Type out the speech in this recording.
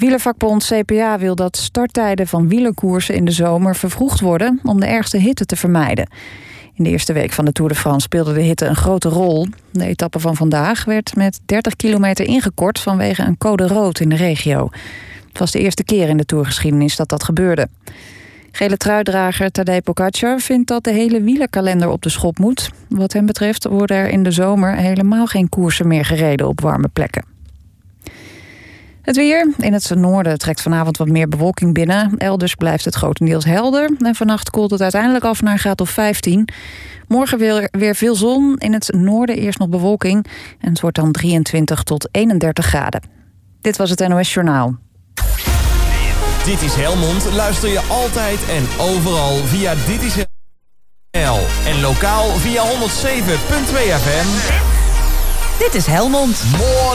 Wielervakbond CPA wil dat starttijden van wielerkoersen in de zomer vervroegd worden om de ergste hitte te vermijden. In de eerste week van de Tour de France speelde de hitte een grote rol. De etappe van vandaag werd met 30 kilometer ingekort vanwege een code rood in de regio. Het was de eerste keer in de tourgeschiedenis dat dat gebeurde. Gele truidrager Tadej Pogačar vindt dat de hele wielerkalender op de schop moet. Wat hem betreft worden er in de zomer helemaal geen koersen meer gereden op warme plekken. Het weer. In het noorden trekt vanavond wat meer bewolking binnen. Elders blijft het grotendeels helder. En vannacht koelt het uiteindelijk af naar een graad of 15. Morgen weer veel zon. In het noorden eerst nog bewolking. En het wordt dan 23 tot 31 graden. Dit was het NOS Journaal. Dit is Helmond. Luister je altijd en overal via Dit is Helmond. En lokaal via 107.2 FM. Dit is Helmond.